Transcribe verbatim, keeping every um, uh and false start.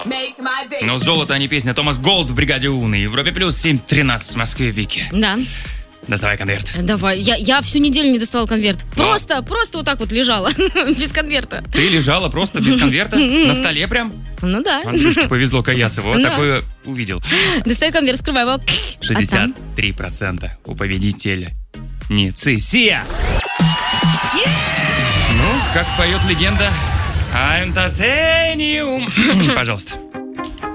Но золото, а не песня. Томас Голд в «Бригаде У» на Европе плюс семь тринадцать в Москве. Вики. Да. Доставай конверт. Давай. Я, я всю неделю не доставал конверт. Просто, Но. просто вот так вот лежала. Без конверта. Ты лежала просто без конверта? На столе прям? Ну да. Андрюшке повезло Каясову. Вот такое увидел. Достаю конверт, скрывай его. шестьдесят три процента у победителя. Ницисия. Ну, как поет легенда, I'm titanium. Пожалуйста.